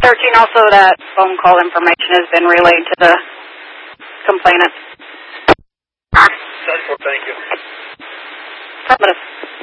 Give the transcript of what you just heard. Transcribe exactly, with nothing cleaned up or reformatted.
thirteen, also that phone call information has been relayed to the complainant. ten four, thank you. Affirmative.